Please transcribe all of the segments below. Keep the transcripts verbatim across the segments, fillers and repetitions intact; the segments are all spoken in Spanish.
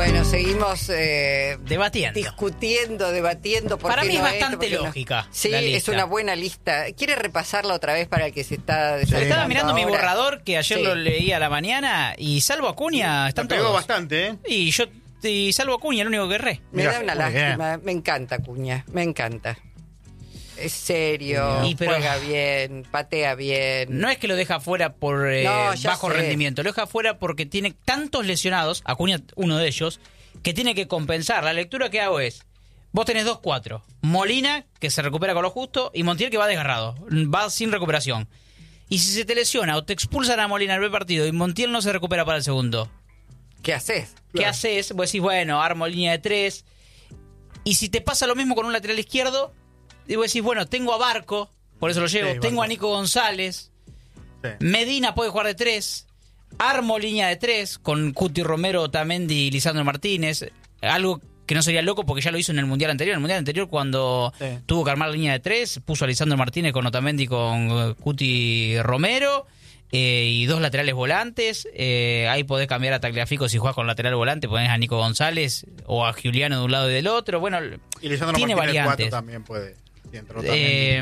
Bueno, seguimos eh, debatiendo, discutiendo, debatiendo. Para mí no es bastante esto, lógica. No. Sí, la lista. Es una buena lista. ¿Quiere repasarla otra vez para el que se está sí. Estaba mirando ahora? mi borrador, que ayer sí. lo leí a la mañana, y salvo Acuña, están Me pegó todos. bastante, ¿eh? Y yo, y salvo Acuña, el único que erré. Me Mirá, da una lástima. Bien. Me encanta Acuña, me encanta. Es serio, y pero, juega bien, patea bien. No es que lo deja fuera por eh, no, bajo sé. rendimiento, lo deja fuera porque tiene tantos lesionados, Acuña uno de ellos, que tiene que compensar. La lectura que hago es, vos tenés dos cuatro, Molina, que se recupera con lo justo, y Montiel, que va desgarrado, va sin recuperación. Y si se te lesiona o te expulsan a Molina en el partido y Montiel no se recupera para el segundo, ¿qué haces? ¿Qué claro. haces? Vos decís, bueno, armo línea de tres. Y si te pasa lo mismo con un lateral izquierdo, y vos decís, bueno, tengo a Barco, por eso lo llevo, sí, tengo a Nico González, sí. Medina puede jugar de tres, armo línea de tres con Cuti Romero, Otamendi y Lisandro Martínez, algo que no sería loco porque ya lo hizo en el Mundial anterior. En el Mundial anterior, cuando sí. tuvo que armar línea de tres, puso a Lisandro Martínez con Otamendi y con Cuti Romero, eh, y dos laterales volantes. Eh, ahí podés cambiar a Tagliafico si jugás con lateral volante, ponés a Nico González o a Giuliano de un lado y del otro. Bueno, y Lisandro tiene Martínez variantes. también puede. Eh,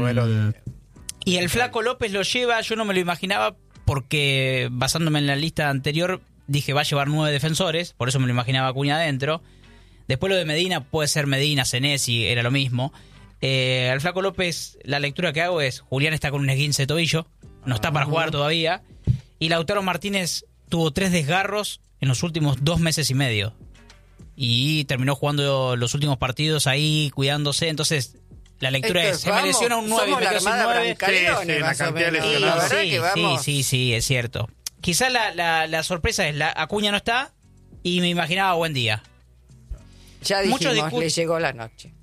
y el Flaco López lo lleva, yo no me lo imaginaba porque basándome en la lista anterior dije va a llevar nueve defensores, por eso me lo imaginaba Acuña adentro. Después lo de Medina puede ser Medina, Senesi, era lo mismo. Eh, al Flaco López la lectura que hago es Julián está con un esguince de tobillo, no está para jugar todavía, y Lautaro Martínez tuvo tres desgarros en los últimos dos meses y medio y terminó jugando los últimos partidos ahí cuidándose, entonces la lectura Esto, es, se vamos, me lesiona un nueve, me quedo sin nueve. Sí, sí, la cantidad de lesionados. Sí, sí, sí, sí, sí, es cierto. Quizá la, la, la sorpresa es, la Acuña no está y me imaginaba buen día. Ya dijimos, discu- le llegó la noche.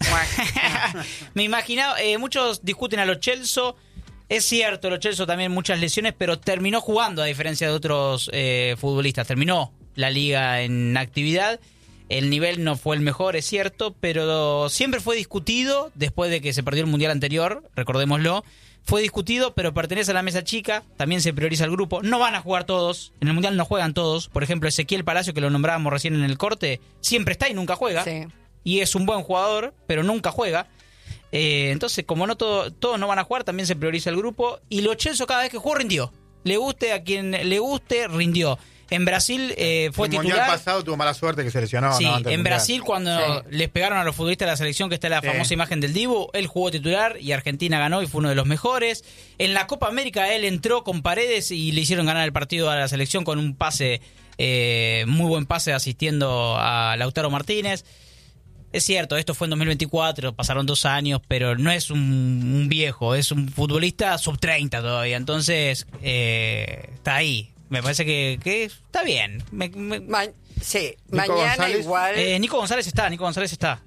me imaginaba, eh, muchos discuten a Lo Celso, es cierto, Lo Celso también muchas lesiones, pero terminó jugando a diferencia de otros eh, futbolistas, terminó la liga en actividad. El nivel no fue el mejor, es cierto, pero siempre fue discutido después de que se perdió el Mundial anterior, recordémoslo. Fue discutido, pero pertenece a la mesa chica, también se prioriza el grupo. No van a jugar todos, en el Mundial no juegan todos. Por ejemplo, Ezequiel Palacio, que lo nombrábamos recién en el corte, siempre está y nunca juega. Sí. Y es un buen jugador, pero nunca juega. Eh, entonces, como no todo, todos no van a jugar, también se prioriza el grupo. Y Lo Celso cada vez que jugó rindió. Le guste a quien le guste, rindió. En Brasil eh, fue el titular. El Mundial pasado tuvo mala suerte que se lesionó. Sí, no, antes en Brasil cuando sí. les pegaron a los futbolistas de la selección, que está la sí. famosa imagen del Dibu, él jugó titular y Argentina ganó y fue uno de los mejores. En la Copa América él entró con Paredes y le hicieron ganar el partido a la selección con un pase, eh, muy buen pase asistiendo a Lautaro Martínez. Es cierto, esto fue en dos mil veinticuatro, pasaron dos años, pero no es un, un viejo, es un futbolista sub treinta todavía, entonces eh, está ahí. Me parece que, que está bien. Me, me... Ma- sí, Nico mañana González. igual. Eh, Nico González está, Nico González está.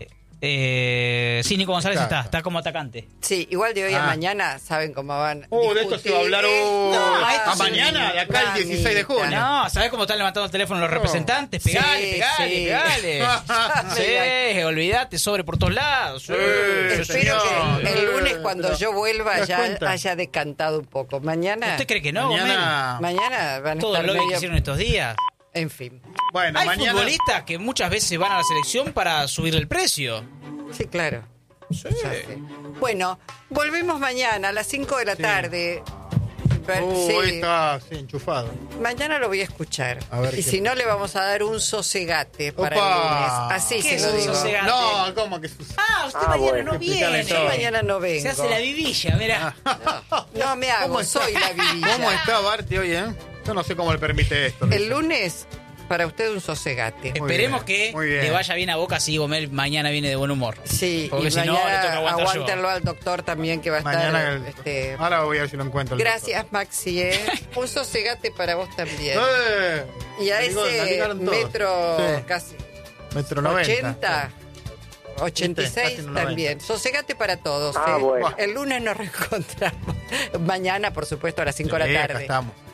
Eh, sí, Nico González Está, está, está. está como atacante. Sí, igual de hoy Ah. a mañana, ¿saben cómo van? Uh, de esto se va a hablar discutir uh, esto. Ah, esto a se- mañana, de acá el dieciséis de junio. No, ¿sabés cómo están levantando el teléfono los representantes? Sí, Pegale, pegale, sí. pegale. Sí, olvidate, sobre por todos lados. Sí, Espero señor. que el lunes cuando yo vuelva ¿Te das ya cuenta? haya decantado un poco. Mañana, ¿Usted cree que no, Mañana, mañana van a todo estar lo que medio... hicieron estos días? En fin. bueno, Hay mañana. futbolistas que muchas veces van a la selección para subir el precio. Sí, claro. Sí. Ya sé. Bueno, volvemos mañana a las cinco de la Sí. tarde. Ver- Uh, sí. hoy está sí, enchufado. Mañana lo voy a escuchar. A ver y qué si no, pasa. le vamos a dar un sosegate para Opa. el lunes. Así ¿Qué se es lo un digo. sosegate? No, ¿cómo que sus... Ah, usted Ah, mañana bueno, no explícale viene. Yo todo. mañana no vengo. Se hace la vivilla, mirá. No me hago, ¿Cómo está? soy la vivilla. ¿Cómo está Barty hoy, eh? Yo no sé cómo le permite esto. El lunes, para usted un sosegate. Muy Esperemos bien, que muy bien. le vaya bien a Boca si Gomel mañana viene de buen humor. Sí, Porque y si no, mañana le toca aguantar yo. aguántenlo al doctor también que va a Mañana estar. el- este, Ahora voy a ver si lo encuentro. el Gracias, Maxi. ¿eh? Un sosegate para vos también. doctor. ¡Eh! Y a La ligo- la ese ligaron todos. metro Sí. casi Metro noventa. ochenta, ochenta y Viste, seis casi un noventa. también. Sosegate para todos. Ah, ¿eh? bueno. El lunes nos reencontramos. Mañana, por supuesto, a las cinco de Sí, la acá tarde. estamos.